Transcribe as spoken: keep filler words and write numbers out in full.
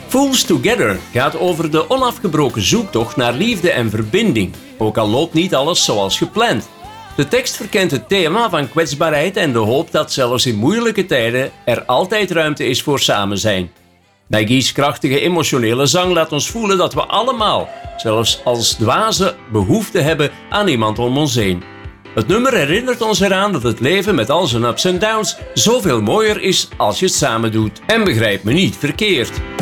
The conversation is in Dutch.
Fools Together gaat over de onafgebroken zoektocht naar liefde en verbinding, ook al loopt niet alles zoals gepland. De tekst verkent het thema van kwetsbaarheid en de hoop dat zelfs in moeilijke tijden er altijd ruimte is voor samen zijn. Maggie's krachtige emotionele zang laat ons voelen dat we allemaal, zelfs als dwazen, behoefte hebben aan iemand om ons heen. Het nummer herinnert ons eraan dat het leven met al zijn ups en downs zoveel mooier is als je het samen doet. En begrijp me niet verkeerd.